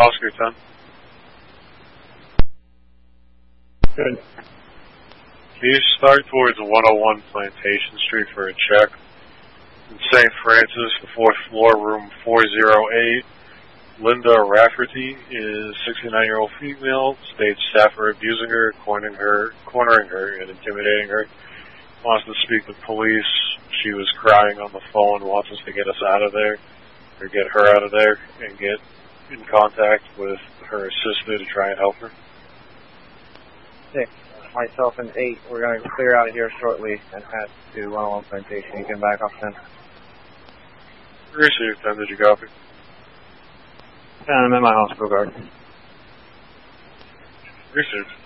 Oscar 10. Good. Can you start towards 101 Plantation Street for a check? In St. Francis, the 4th floor, room 408. Linda Rafferty is a 69-year-old female. States staff are abusing her, cornering her, and intimidating her. Wants to speak with police. She was crying on the phone, wants us to get us out of there, or get her out of there, and get in contact with her sister to try and help her. 6. Myself and 8. We're going to clear out of here shortly and head to 101 Plantation. You can back off 10. Received. 10, did you copy? 10, I'm in my hospital guard. Received.